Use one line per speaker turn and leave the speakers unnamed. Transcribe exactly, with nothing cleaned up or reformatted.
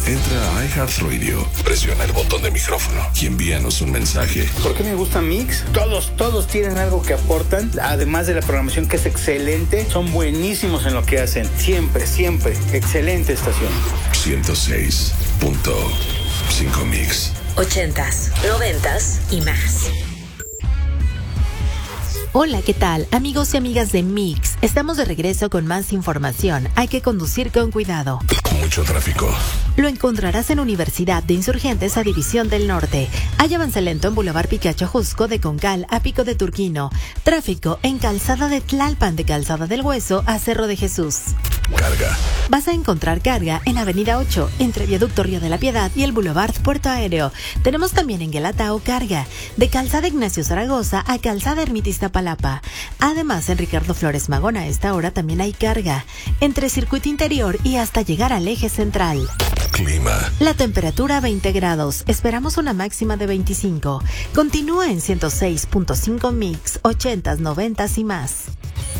Entra a iHeartRadio, presiona el botón de micrófono y envíanos un mensaje.
¿Por qué me gusta Mix? Todos, todos tienen algo que aportan, además de la programación que es excelente, son buenísimos en lo que hacen. Siempre, siempre, excelente estación.
ciento seis punto cinco Mix.
Ochentas, noventas y más.
Hola, ¿qué tal? Amigos y amigas de Mix, estamos de regreso con más información. Hay que conducir con cuidado.
Mucho tráfico.
Lo encontrarás en Universidad de Insurgentes a División del Norte. Hay avance lento en Boulevard Picacho Jusco de Concal a Pico de Turquino. Tráfico en Calzada de Tlalpan de Calzada del Hueso a Cerro de Jesús.
Carga.
Vas a encontrar carga en Avenida ocho, entre Viaducto Río de la Piedad y el Boulevard Puerto Aéreo. Tenemos también en Guelatao carga, de Calzada Ignacio Zaragoza a Calzada Ermita Iztapalapa. Además, en Ricardo Flores Magón a esta hora también hay carga, entre Circuito Interior y hasta llegar al eje central.
Clima.
La temperatura veinte grados, esperamos una máxima de veinticinco. Continúa en ciento seis punto cinco Mix, ochentas, noventas y más.